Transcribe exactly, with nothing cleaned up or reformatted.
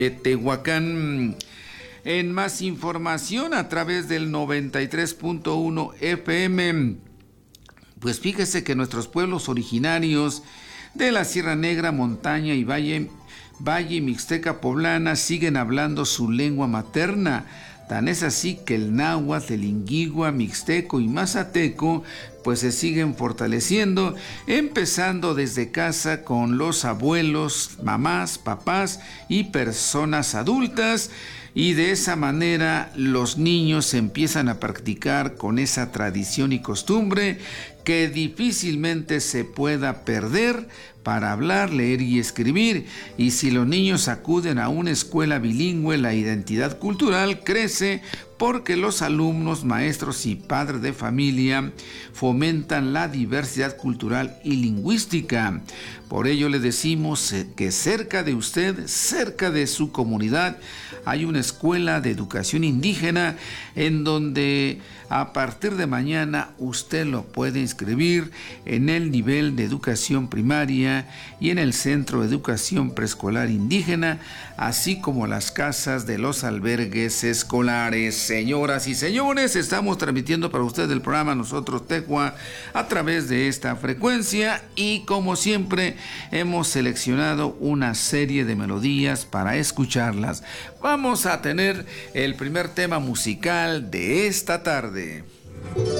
Tehuacán. En más información a través del noventa y tres punto uno F M, pues fíjese que nuestros pueblos originarios de la Sierra Negra, Montaña y Valle, Valle Mixteca Poblana siguen hablando su lengua materna. Tan es así que el náhuatl, el inguigua, mixteco y mazateco pues se siguen fortaleciendo, empezando desde casa con los abuelos, mamás, papás y personas adultas, y de esa manera los niños empiezan a practicar con esa tradición y costumbre que difícilmente se pueda perder para hablar, leer y escribir. Y si los niños acuden a una escuela bilingüe, la identidad cultural crece porque los alumnos, maestros y padres de familia fomentan la diversidad cultural y lingüística. Por ello le decimos que cerca de usted, cerca de su comunidad, hay una escuela de educación indígena en donde a partir de mañana usted lo puede inscribir en el nivel de educación primaria y en el Centro de Educación Preescolar Indígena, así como las casas de los albergues escolares. Señoras y señores, estamos transmitiendo para usted el programa Nosotros Tecua a través de esta frecuencia y como siempre hemos seleccionado una serie de melodías para escucharlas. Vamos a tener el primer tema musical de esta tarde.